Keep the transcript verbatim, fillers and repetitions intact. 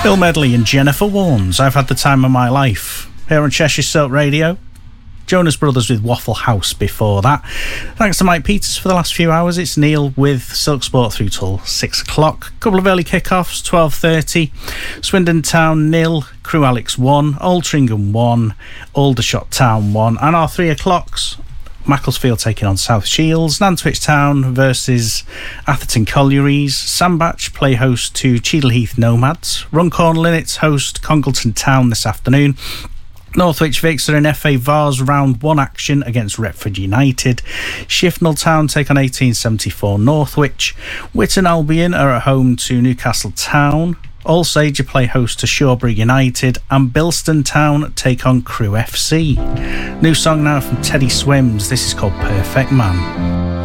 Bill Medley and Jennifer Warnes, I've Had the Time of My Life. Here on Cheshire Silk Radio. Jonas Brothers with Waffle House before that. Thanks to Mike Peters for the last few hours. It's Neil with Silk Sport through till six o'clock. Couple of early kickoffs, twelve thirty. Swindon Town nil, Crewe Alex one, Altrincham one, Aldershot Town one, and our three o'clocks. Macclesfield taking on South Shields, Nantwich Town versus Atherton Collieries, Sandbach play host to Cheadle Heath Nomads, Runcorn Linnets host Congleton Town this afternoon, Northwich Vicks are in F A Vars round one action against Retford United. Shifnal Town take on eighteen seventy-four Northwich. Whitton Albion are at home to Newcastle Town. Alsager play host to Shawbury United, and Bilston Town take on Crewe F C. New song now from Teddy Swims. This is called Perfect Man.